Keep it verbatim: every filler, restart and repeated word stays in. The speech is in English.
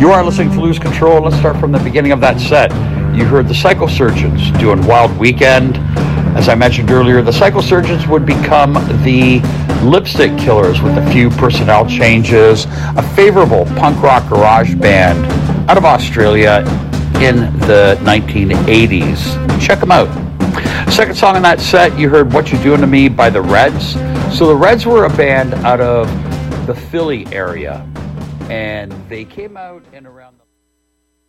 You are listening to Lose Control. Let's start from the beginning of that set. You heard the Psychosurgeons doing Wild Weekend. As I mentioned earlier, the Psychosurgeons would become the Lipstick Killers with a few personnel changes, a favorable punk rock garage band out of Australia in the nineteen eighties. Check them out. Second song in that set, you heard What You Doing to Me by the Reds. So the Reds were a band out of the Philly area, and they came out in around the